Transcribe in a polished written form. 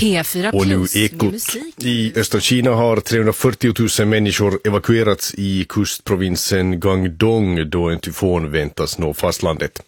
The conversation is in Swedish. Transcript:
P4 Och nu Plus Ekot. I östra Kina har 340 000 människor evakuerats i kustprovinsen Guangdong då en tyfon väntas nå fastlandet.